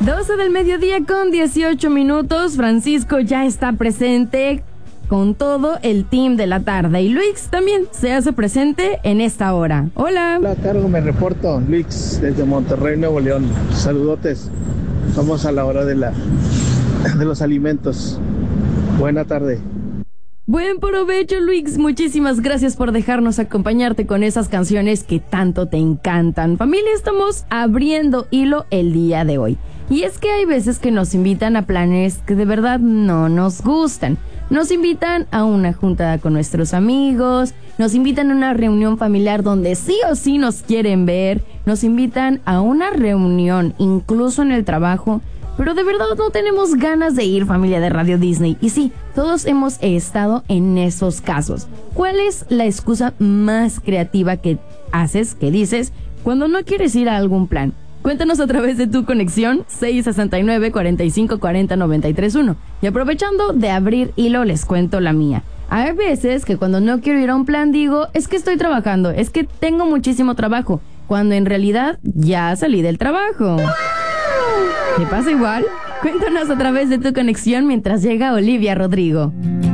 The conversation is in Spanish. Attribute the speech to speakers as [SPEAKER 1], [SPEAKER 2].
[SPEAKER 1] 12 del mediodía con 18 minutos. Francisco ya está presente con todo el team de la tarde. Y Luis también se hace presente en esta hora. Hola.
[SPEAKER 2] Hola, Cargo, me reporto. Luis, desde Monterrey, Nuevo León. Saludotes. Vamos a la hora de los alimentos. Buena tarde.
[SPEAKER 1] Buen provecho, Luis. Muchísimas gracias por dejarnos acompañarte con esas canciones que tanto te encantan. Familia, estamos abriendo hilo el día de hoy. Y es que hay veces que nos invitan a planes que de verdad no nos gustan. Nos invitan a una junta con nuestros amigos, nos invitan a una reunión familiar donde sí o sí nos quieren ver, nos invitan a una reunión incluso en el trabajo, pero de verdad no tenemos ganas de ir, familia de Radio Disney. Y sí, todos hemos estado en esos casos. ¿Cuál es la excusa más creativa que dices, cuando no quieres ir a algún plan? Cuéntanos a través de tu conexión 669-4540-931. Y aprovechando de abrir hilo, les cuento la mía. Hay veces que cuando no quiero ir a un plan digo, es que estoy trabajando, es que tengo muchísimo trabajo, cuando en realidad ya salí del trabajo. ¿Te pasa igual? Cuéntanos a través de tu conexión mientras llega Olivia Rodrigo.